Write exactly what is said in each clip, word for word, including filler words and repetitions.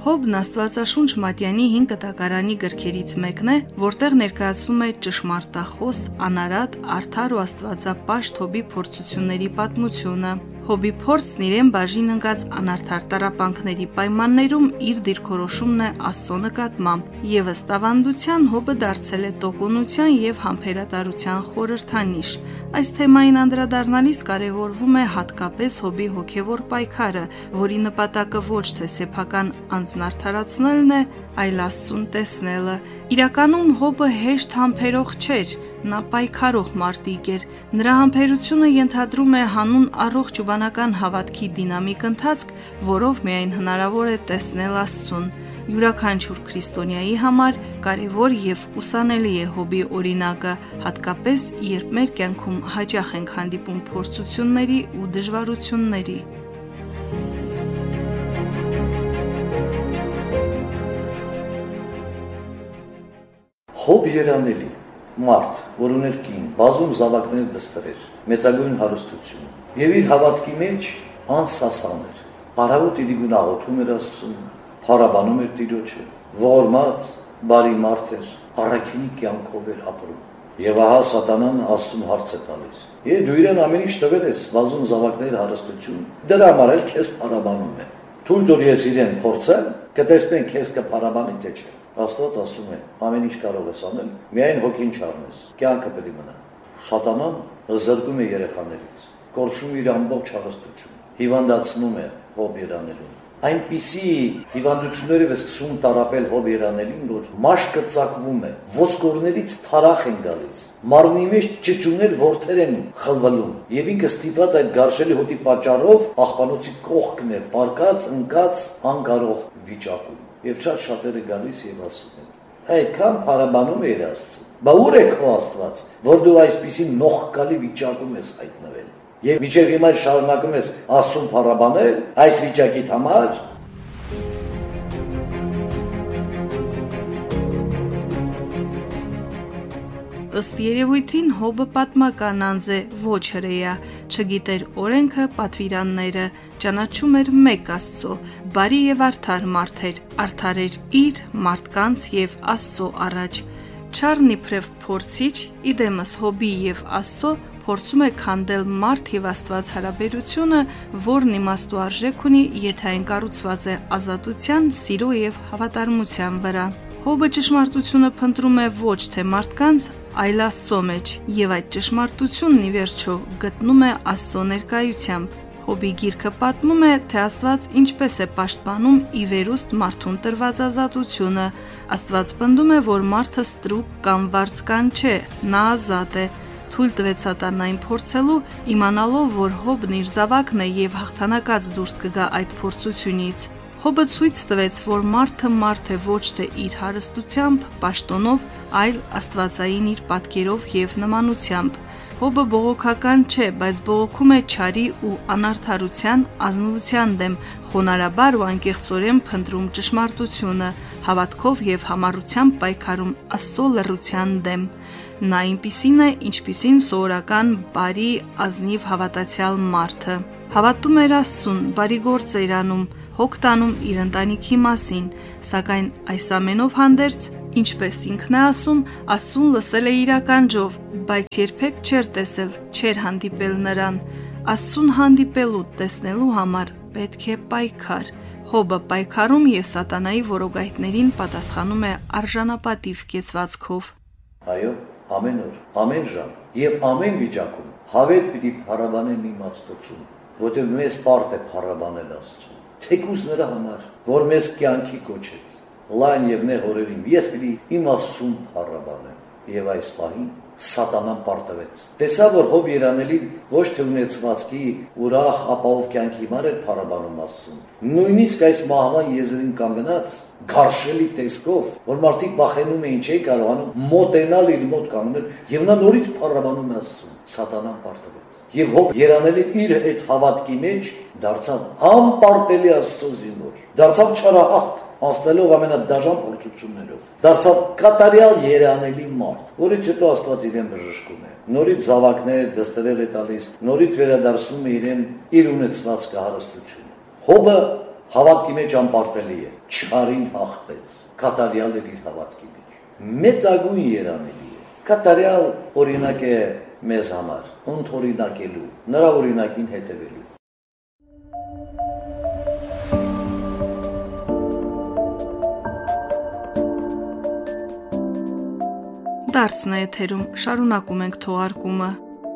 Հոբն Աստվածաշունչ Մատյանի հին կտակարանի գրքերից մեկն է, որտեղ ներկայացվում է ճշմարտախոս, անարատ, արդար ու աստվածապաշտ Հոբի փորձությունների պատմությունը։ Հոբի փորձն իրեն բաժին ընկած անարդար տառապանքների պայմաններում իր դիրքորոշումն է Աստծո նկատմամբ, եւ ըստ ավանդության Հոբը դարձել է տոկունության եւ համբերատարության խորհրդանիշ։ Այս թեմային անդրադառնալիս կարևորվում է հատկապես Հոբի հոգեվոր պայքարը, որի նպատակը ոչ թե սեփական անձն արդարացնելն է, այլ Աստծուն տեսնելը։ Իրականում Հոբը հեշտ համբերող չէր, նա պայքարող մարտիկ էր։ Նրա համբերությունը ենթադրում է հանուն առողջ ու բանական հավատքի դինամիկ ընթացք, որով միայն հնարավոր է տեսնել Աստծուն։ Յուրաքանչյուր քրիստոնյայի համար կարևոր եւ ուսանելի է Հոբի օրինակը, հատկապես երբ մեր կյանքում հաճախ ենք հանդիպում փորձությունների ու դժվարությունների։ Հոբ երանելի մարդ, որ ուներ կին, բազում զավակներ դստեր, մեծագույն հարստություն, եւ իր հավատքի մեջ անսասան էր։ Առավոտ իր գունաղոթում էր Աստծուն, փառաբանում էր Տիրոջը, ողորմած, բարի մարդ էր, առաքինի կյանքով էր ապրում։ Եվ ահա Սատանան Աստծուն հարց է տալիս. «Եվ դու իրեն ամեն ինչ տվել ես, բազում զավակներ, հարստություն, դրա համար էլ քեզ փառաբանում է։ Թույլ տուր ես իրեն փորձեմ, կտեսնեն քեզ կփառաբանի թե չէ»։ Աստված ասում է. ամեն ինչ կարող ես անել, միայն հոգին չառնես, կյանքը պետք է մնա։ Սատանան զրկում է երեխաներից, կորցնում իր ամբողջ հարստությունը, հիվանդացնում է Հոբ երանելուն։ Այնպիսի հիվանդություններով է սկսում տառապել Հոբ երանելին, որ մաշկը ծակվում է, ոսկորներից թարախ են գալիս, մարմնի մեջ ճճուներ որդեր են խլվելում, եւ ինքը ստիպված այդ գարշելի հոտի պատճառով աղբանոցի կողքն է պարկած, ընկած, անկարող վիճակում։ Եվ շատ շատերը գալիս եւ ասում են. «Այդքան փառաբանում էր Աստծուն, բա ուր է քո Աստված, որ դու այսպիսի նողկալի վիճակում ես հայտնվել»։ Եվ մինչև հիմա շարունակում ես Աստծուն փառաբանել այս վիճակիդ համար։ Ըստ երևույթին Հոբը պատմական անձ է, ոչ հրեա, չգիտեր օրենքը, պատվիրանները, ճանաչում էր մեկ Աստծո, բարի եւ արդար մարդ էր, արդար էր իր, մարդկանց եւ Աստծո առաջ։ Չարն իբրև փորձիչ, իդեմս Հոբի եւ Աստծո փորձում է քանդել մարդ եւ Աստված հարաբերությունը, որն իմաստու արժեք ունի, եթե այն կառուցված է ազատության, սիրո եւ հավատարմության վրա։ Հոբը ճշմարտությունը փնտրում է ոչ թե մարդկանց, այլ Աստծո մեջ, եւ այդ ճշմարտությունն ի վերջո գտնում է Աստծո ներկայությամբ։ Հոբի գիրքը պատմում է, թե Աստված ինչպես է պաշտպանում ի վերուստ մարդուն տրված ազատությունը։ Աստված պնդում է, որ մարդը ստրուկ կամ վարձկան չէ, նա ազատ է։ Թույլ տվեց Սատանային փորձելու, իմանալով, որ Հոբն իր զավակն է եւ հաղթանակած դուրս կգա այդ փորձությունից։ Հոբը ցույց տվեց, որ մարդը մարդ է ոչ թե իր հարստությամբ, պաշտոնով, այլ աստվածային իր պատկերով եւ նմանությամբ։ Հոբը բողոքական չէ, բայց բողոքում է չարի ու անարդարության, ազնվության դեմ, խոնարհաբար ու անկեղծորեն փնտրում ճշմարտությունը, հավատքով եւ համառությամբ պայքարում Աստծո լռության դեմ։ Նա այնպիսին է, ինչպիսին սովորական բարի, ազնիվ հավատացյալ մարդը։ Հավատում էր Աստծուն, բարի գործ էր անում, հոգ տանում իր ընտանիքի մասին, սակայն այս ամենով հանդերձ, ինչպես ինքն է ասում, Աստծուն լսել է իր ականջով, բայց երբեք չէր տեսել, չէր հանդիպել նրան։ Աստծուն հանդիպելու, տեսնելու համար պետք է պայքար։ Հոբը պայքարում եւ Սատանայի որոգայթներին պատասխանում է արժանապատիվ կեցվածքով։ Այո, ամեն օր, ամեն ժամ եւ ամեն վիճակում հավետ պիտի փառաբանեմ իմ Աստծուն, որտեղ մեզ պարտ է փառաբանել Աստծուն։ Թեկուզ նրա համար, որ մեզ կյանքի կոչեց, լայն եւ նեղ օրերին ես պիտի իմ Աստծուն փառաբանեմ։ Եվ այս պահին Սատանան պարտվեց։ Տեսա, որ Հոբ երանելին ոչ թե ունեցվածքի ուրախ ապահով կյանքի համար էր փառաբանում Աստծուն։ Նույնիսկ այս մահվան եզրին կանգնած գարշելի տեսքով, որ մարդիկ վախենում էին, չէի կարողանում մոտենալ իր մոտ կանգնել, եւ նա նորից փառաբանում է Աստծուն։ Սատանան պարտվեց։ Եվ Հոբ երանելին իր այդ հավատքի մեջ դարձավ անպարտելի Աստծո զինվոր։ Դարձավ չարահաղթ, անցնելով ամենադաժան փորձություններով։ Դարձավ կատարյալ երանելի մարդ, որից հետո Աստված իրեն բժշկում է։ Նորից զավակներ դստերել է տալիս, նորից վերադարձնում է իրեն իր ունեցվածքը հարստությունը։ Հոբը Հավատքի մեջ անպարտելի է, չարին հաղթեց, կատարյալ էր իր հավատքի մեջ։ Մեծագույն երանելի է, կատարյալ օրինակ է մեզ համար, ընդօրինակելու, նրա օրինակին հետևելու։ Դարձն է եթերում, շարունակում ենք թողարկումը։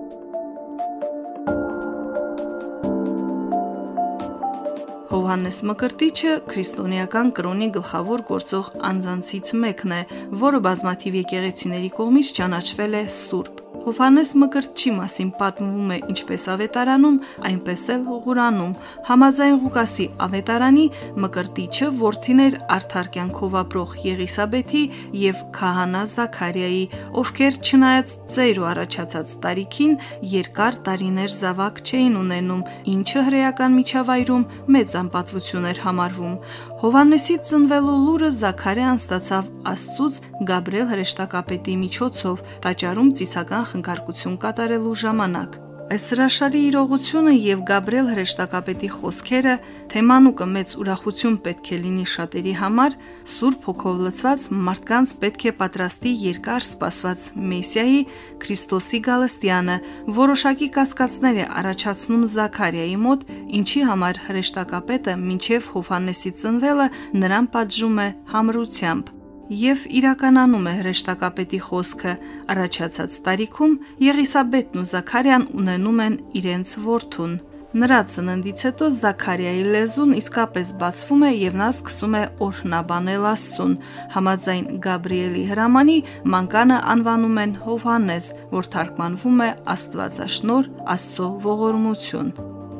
Հովհաննես Մկրտիչը քրիստոնեական կրոնի գլխավոր գործող անձանցից մեկն է, որը բազմաթիվ եկեղեցիների կողմից ճանաչվել է սուրբ։ Հովհաննես Մկրտչի մասին պատմվում է ինչպես Ավետարանում, այնպես էլ Ղուրանում։ Համաձայն Ղուկասի Ավետարանի Մկրտիչը որդին էր արդար կյանքով ապրող Եղիսաբեթի եւ քահանա Զաքարիայի, ովքեր չնայած ծեր ու առաջացած տարիքին երկար տարիներ զավակ չէին ունենում, ինչը հրեական միջավայրում մեծ անպատվություն էր համարվում։ Հովհաննեսի ծնվելու լուրը Զաքարիան ստացավ Աստծուց Գաբրիել հրեշտակապետի միջոցով, տաճարում ծիսական խնգարկություն կատարելու ժամանակ։ Այս հրաշալի իրողությունը եւ Գաբրիել հրեշտակապետի խոսքերը, թե մանուկը մեծ ուրախություն պետք է լինի շատերի համար, Սուրբ Հոգով լցված մարդկանց պետք է պատրաստի երկար սպասված Մեսիայի Քրիստոսի գալստյանը, որոշակի կասկածներ է առաջացնում Զաքարիայի մոտ, ինչի համար հրեշտակապետը մինչև Հովհաննեսի ծնվելը նրան պատժում է համրությամբ։ Եվ իրականանում է հրեշտակապետի խոսքը, առաջացած տարիքում Եղիսաբեթն ու Զաքարիան ունենում են իրենց որդուն։ Նրա ծննդից հետո Զաքարիայի լեզուն իսկապես բացվում է եւ նա սկսում է օրհնաբանել Աստծուն։ Համաձայն Գաբրիելի հրամանի մանկանը անվանում են Հովհաննես, որ թարգմանվում է Աստվածաշնորհ, Աստծո ողորմություն։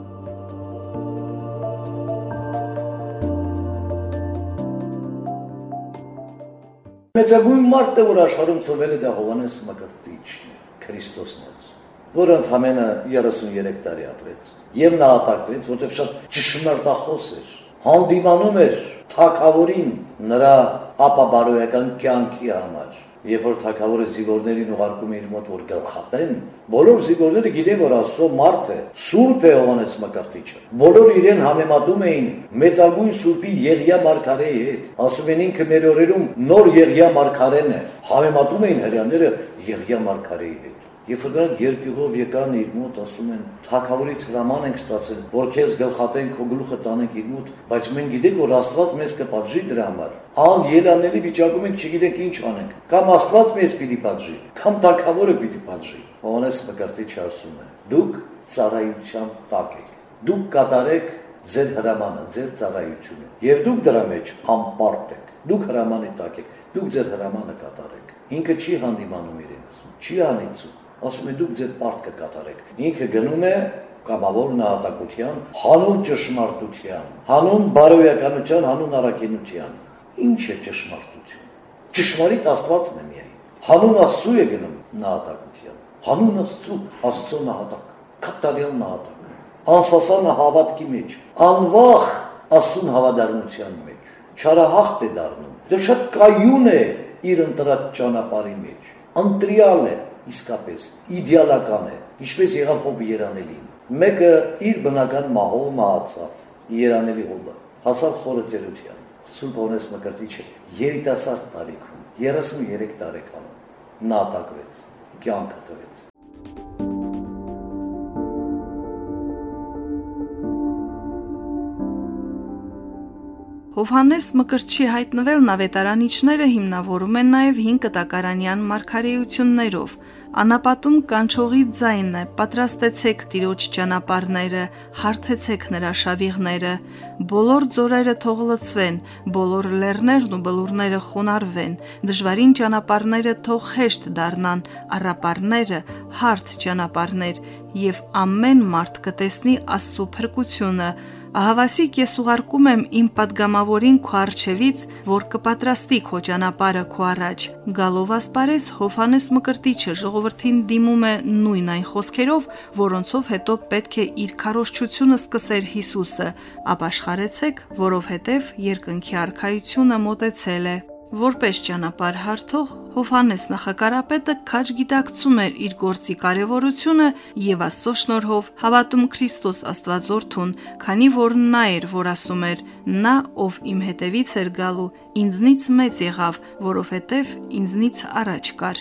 Մեծագույն մարդը, որ աշխարհում ծնվել է, դա Հովհաննես Մկրտիչն է, Քրիստոսն է, որը ընդամենը երեսուններեք տարի ապրեց եւ նահատակվեց, որտեղ շատ ճշմարտախոս էր, հանդիմանում էր թագավորին նրա ապաբարոյական կյանքի համար։ Երբ որ թագավորը զինվորներին ուղարկում է իր մոտ, որ գլխատեն, բոլոր զինվորները գիտեն, որ Աստծո մարդ է, սուրբ է Հովհաննես Մկրտիչը։ Բոլորը իրեն համեմատում էին մեծագույն սուրբի Եղիա մարգարեի հետ։ Ասում են ինքը մեր օրերում նոր Եղիա մարգարեն է։ Համեմատում էին հрьяաները Եղիա մարգարեի հետ։ Երբ որ նրանք երկյուղով եկան իր մոտ, ասում են, թագավորից հրաման ենք ստացել, որ քեզ գլխատենք, քո գլուխը տանենք իր մոտ, բայց մենք գիտենք, որ Աստված մեզ կպատժի դրա համար։ Ան ելանելի վիճակում ենք, չգիտենք ինչ անենք։ Կամ Աստված մեզ պիտի պատժի, կամ թագավորը պիտի պատժի։ Հովհաննես Մկրտիչը ասում է. դուք ծառայության տակ եք։ Դուք կատարեք ձեր հրամանը, ձեր ծառայությունը, եւ դուք դրա մեջ անպարտ եք։ Դուք հրամանի տակ եք, դուք ձեր հրամանը կատարեք։ Ինքը չի հանդիմանում իրենց, չի անիծում։ Ասում է դուք ձեր պարտք կկատարեք։ Ինքը գնում է կամավոր նահատակության, հանուն ճշմարտության, հանուն բարոյականության, հանուն առաքինության։ Ինչ է ճշմարտություն։ Ճշմարիտ Աստվածն է միայն։ Հանուն Աստծու է գնում նահատակության։ Հանուն Աստծու, Աստծո նահատակ, կատարյալ նահատակ։ Անսասանը հավատքի մեջ, անվախ Աստծուն հավատարմության մեջ։ Չարահաղթ է դառնում։ Դա շատ կայուն է իր ընտրած ճանապարհի մեջ։ Ընտրյալ է իսկապես, իդեալական է, ինչպես եղավ Հոբ երանելին։ Մեկը իր բնական մահով մահացավ, երանելի Հոբը, հասավ խորը ծերության։ Սուրբ Հովհաննես Մկրտիչը երիտասարդ տարիքում, երեսուներեք տարեկանում նահատակվեց, կյանքը տվեց։ Հովհաննես Մկրտչի հայտնվելն ավետարանիչները հիմնավորում են նաև հին կտակարանյան մարգարեություններով։ Անապատում կանչողի ձայնն է. «Պատրաստեցեք Տիրոջ ճանապարհները, հարթեցեք նրա շավիղները, բոլոր ձորերը թող լցվեն, բոլոր լեռներն ու բլուրները խոնարհվեն, դժվարին ճանապարհները թող հեշտ դառնան, առապարները հարթ ճանապարհներ, եւ ամեն մարդ կտեսնի Աստծո փրկությունը։ Ահավասիկ ես ուղարկում եմ իմ պատգամավորին քո առջևից, որ կպատրաստի քո ճանապարհը քո առաջ»։ Գալով ասպարեզ Հովհաննես Մկրտիչը ժողովրդին դիմում է նույն այն խոսքերով, որոնցով հետո պետք է իր քարոզչությունը սկսեր Հիսուսը. «Ապաշխարեցեք, որովհետև երկնքի արքայությունը մոտեցել է»։ Որպես ճանապարհ հարթող Հովհաննես նախակարապետը քաջ գիտակցում էր իր գործի կարևորությունը եւ Աստծո շնորհով հավատում Քրիստոս Աստվածորդուն, քանի որ նա էր, որ ասում էր. «Նա, ով իմ հետևից էր գալու, ինձնից մեծ եղավ, որովհետեւ ինձնից առաջ կար»։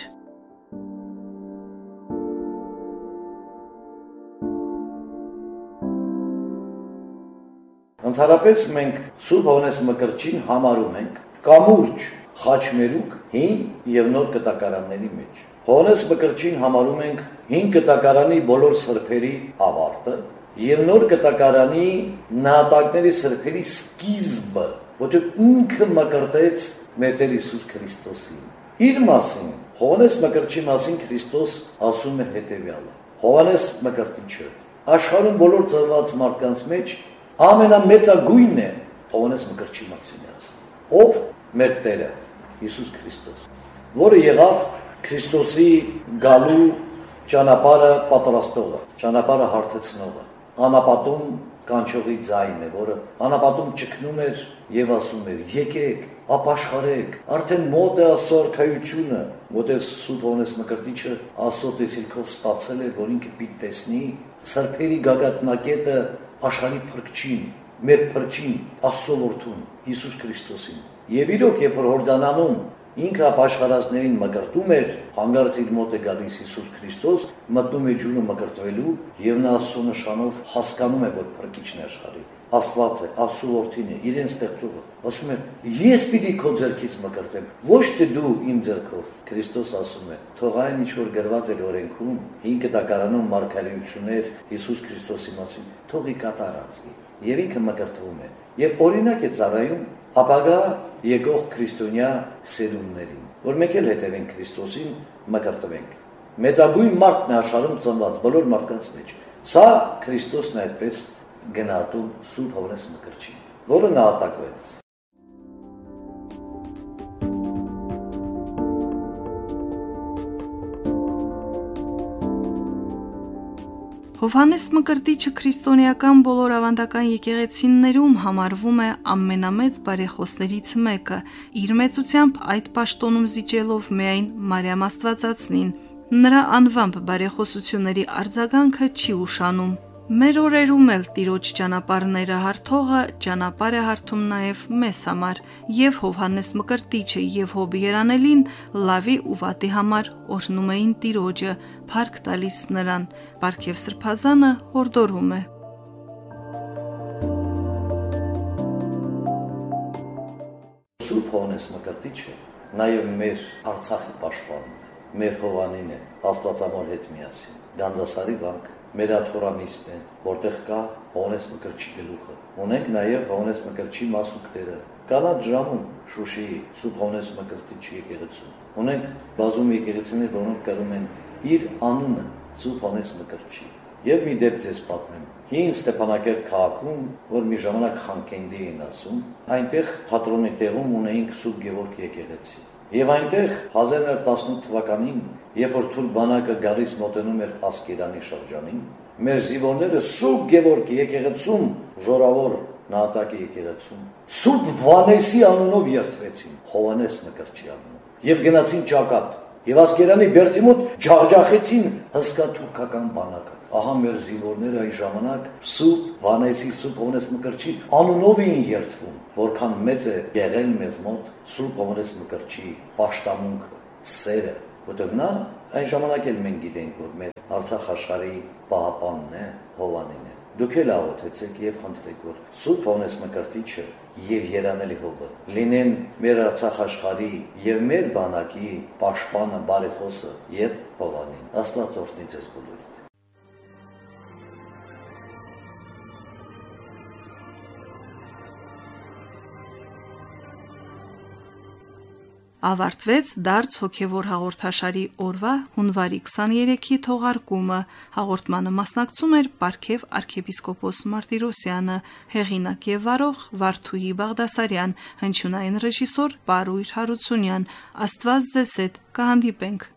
Ընդհանրապես մենք Սուրբ Հովհաննես Մկրտչին համարում ենք կամուրջ խաչմերուկ հին եւ նոր կտակարանների մեջ։ Հովհաննես Մկրտչին համարում ենք հին կտակարանի բոլոր սրբերի ավարտը եւ նոր կտակարանի նահատակների սրբերի սկիզբը, որտեղ ինքը մկրտեց մեր Տեր Հիսուս Քրիստոսին։ Իր մասին, Հովհաննես Մկրտչի մասին Քրիստոս ասում է հետեւյալը. Հովհաննես Մկրտիչը աշխարհում բոլոր ծնված մարդկանց մեջ ամենամեծագույնն է Հովհաննես Մկրտչի մասին ասում, ով մեր Տերը Հիսուս Քրիստոս, որը եղավ Քրիստոսի գալու ճանապարհը պատրաստողը, ճանապարհը հարթեցնողը, անապատում կանչողի ձայնը, որը անապատում ճգնում էր եւ ասում էր. «Եկեք, ապաշխարեք, արդեն մոտ է Աստծո արքայությունը», որտեղ Սուրբ Հովհաննես Մկրտիչը Աստծո տեսիլքով ստացել էր, որ ինքը պիտի տեսնի սրբերի գագաթնակետը աշխարհի փրկչին, մեր փրկչին, Աստծո որդուն, Հիսուս Քրիստոսին։ Եվ իրոք, երբ որ Հորդանանում ինքը ապաշխարածներին մկրտում էր, հանգարց իր մոտ է գալիս Հիսուս Քրիստոս, մտնում է ջուրը մկրտվելու եւ նա Աստծո նշանով հասկանում է, որ փրկիչն է աշխարհի, Աստված է, Աստծո որդին է, իրեն ստեղծողը։ Ասում է. «Ես պիտի քո ձեռքից մկրտեմ, ոչ թե դու իմ ձեռքով»։ Քրիստոս ասում է. «Թող այն ինչ որ գրված է օրենքում, հին կտակարանում մարգարեություններ Հիսուս Քրիստոսի մասին, թող ի կատարածվի»։ Եվ ինքը մկրտվում է։ Եվ օրինակ է ծառայում ապագա եկող քրիստոնյա սերունդներին, որ մենք էլ հետևենք Քրիստոսին, մկրտվենք։ Մեծագույն մարդն է աշխարհում ծնված բոլոր մարդկանց մեջ։ Սա Քրիստոսն է այդպես գնահատում Սուրբ Հովհաննես Մկրտչին, որը նահատակվեց։ Հովհաննես Մկրտիչը քրիստոնեական բոլոր ավանդական եկեղեցիներում համարվում է ամենամեծ բարեխոսներից մեկը, իր մեծությամբ այդ պաշտոնում զիջելով միայն Մարիամ Աստվածածնին։ Նրա անվամբ բարեխոսությունների արձագանքը չի ուշանում։ Մեր օրերում էլ Տիրոջ ճանապարհները հարթողը ճանապարհ է հարթում նաև մեզ համար, եւ Հովհաննես Մկրտիչը եւ Հոբ Երանելին լավի ու վատի համար օրհնում էին Տիրոջը, փառք տալիս նրան։ Պարգև Սրբազանը հորդորում է. Սուրբ Հովհաննես Մկրտիչը նաև մեր Արցախի պաշտպանն է, մեր Հովանին է, Աստվածամոր հետ միասին, Գանձասարի վանք, մեր աթոռամիսն է, որտեղ կա Հովհաննես Մկրտչի գլուխը։ Ունենք նաև Հովհաննես Մկրտչի մասունքները, Կանաչ ժամում Շուշիի Սուրբ Հովհաննես Մկրտչի եկեղեցում։ Ունենք բազում եկեղեցիներ, որոնք կրում են իր անունը Սուրբ Հովհաննես Մկրտչի։ Եվ մի դեպք ես պատմեմ։ Հին Ստեփանակերտ քաղաքում, որ մի ժամանակ Խանկենդի էին ասում, այնտեղ թատրոնի տեղում ունեինք Սուրբ Գևորգ եկեղեցի։ Եվ այնտեղ հազար նոր տասնութ թվականին, երբ որ թուրք բանակը գալիս մոտենում էր Ասկերանի շրջանին, մեր զինվորները Սուրբ Գևորգ եկեղեցում, զորավոր նահատակի եկեղեցում, Սուրբ Վանեսի անունով երթվեցին, Հովհաննես Մկրտչի անունով, եւ գնացին ճակատ, եւ Ասկերանի բերդի մոտ ջախջախեցին հսկա թուրքական բանակը։ Ահա մեր զինվորները այն ժամանակ Սուրբ Վանեսի, Սուրբ Հովհաննես Մկրտչի անունով էին երթվում, որքան մեծ է եղել մեզ մոտ Սուրբ Հովհաննես Մկրտչի պաշտամունքը, սերը, որտեղ նա այն ժամանակ էլ մենք գիտենք, որ մեր Արցախ աշխարհի պահապանն է, Հովանին է։ Դուք էլ աղոթեցեք եւ խնդրեք, որ Սուրբ Հովհաննես Մկրտիչը եւ Երանելի Հոբը լինեն մեր Արցախ աշխարհի եւ մեր բանակի պաշտպանը, բարեխոսը եւ Հովանին։ Աստված օրհնի ձեզ բոլորին։ Ավարտվեց դարձ հոգևոր հաղորդաշարի օրվա հունվարի քսաներեքի թողարկումը։ Հաղորդմանը մասնակցում էր Պարքև arczepiskopos Martirosyan-ը, հեղինակ եւ վարող Վարդուհի Բաղդասարյան, հնչյունային ռեժիսոր Պարույր Հարությունյան։ Աստված ձեզ հետ, կհանդիպենք։